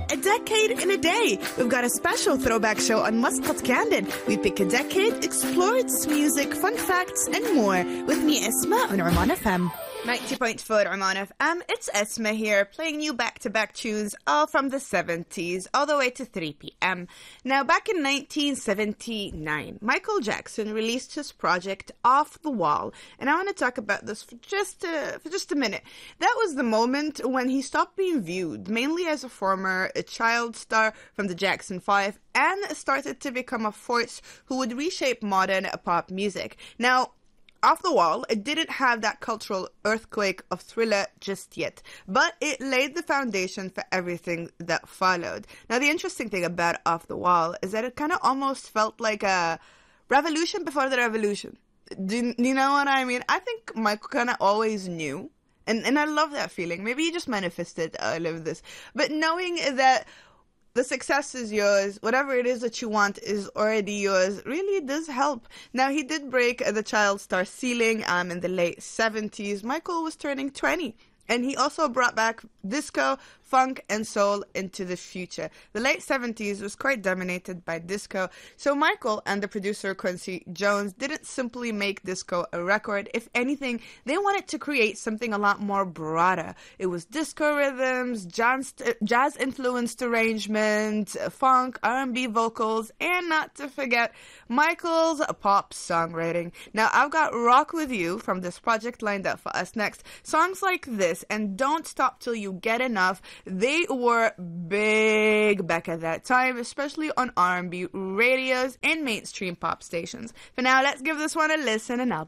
A decade in a day. We've got a special throwback show on Muscat Candid. We pick a decade, explore its music, fun facts, and more. With me, Esma, on Oman FM. 90.4 Oman FM. It's Esma here, playing you back-to-back tunes all from the 70s, all the way to 3 p.m. Now, back in 1979, Michael Jackson released his project Off the Wall, and I want to talk about this for just a minute. That was the moment when he stopped being viewed, mainly as a former child star from the Jackson 5, and started to become a force who would reshape modern pop music. Now, Off the Wall, it didn't have that cultural earthquake of Thriller just yet, but it laid the foundation for everything that followed. Now, the interesting thing about Off the Wall is that it kind of almost felt like a revolution before the revolution. Do you know what I mean? I think Michael kind of always knew, and I love that feeling. Maybe he just manifested all of this. But knowing that the success is yours, whatever it is that you want is already yours, really does help. Now, he did break the child star ceiling in the late 70s. Michael was turning 20. And he also brought back disco, funk, and soul into the future. The late 70s was quite dominated by disco. So Michael and the producer Quincy Jones didn't simply make disco a record. If anything, they wanted to create something a lot more broader. It was disco rhythms, jazz-influenced arrangements, funk, R&B vocals, and not to forget Michael's pop songwriting. Now, I've got Rock With You from this project lined up for us next. Songs like this and Don't Stop Till You Get Enough, they were big back at that time, especially on R&B radios and mainstream pop stations. For now, let's give this one a listen, and I'll